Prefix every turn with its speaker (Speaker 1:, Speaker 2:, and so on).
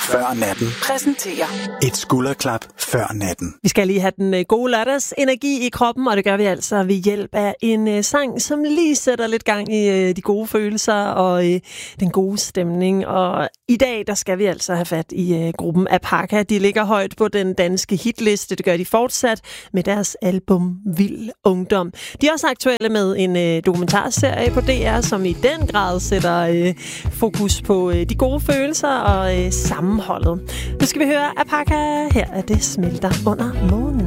Speaker 1: før natten
Speaker 2: præsenterer
Speaker 1: et skulderklap før natten.
Speaker 3: Vi skal lige have den gode lørdagsenergi i kroppen, og det gør vi altså ved hjælp af en sang, som lige sætter lidt gang i de gode følelser og den gode stemning. Og i dag, der skal vi altså have fat i gruppen Apaka. De ligger højt på den danske hitliste. Det gør de fortsat med deres album Vild Ungdom. De er også aktuelle med en dokumentarserie på DR, som i den grad sætter fokus på de gode følelser og sammenholdet. Nu skal vi høre Apaka. Her er det smelter under månen.